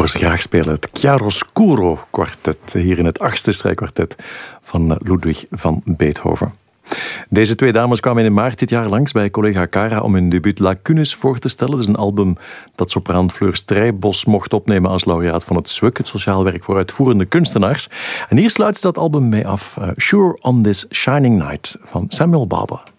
waarvoor ze graag spelen. Het Chiaroscuro kwartet, hier in het 8e strijkkwartet van Ludwig van Beethoven. Deze twee dames kwamen in maart dit jaar langs bij collega Cara om hun debuut Lacunes voor te stellen. Dus een album dat sopraan Fleur Strijbos mocht opnemen als laureaat van het SWUK, het Sociaal Werk voor Uitvoerende Kunstenaars. En hier sluit ze dat album mee af. Sure on this Shining Night van Samuel Barber.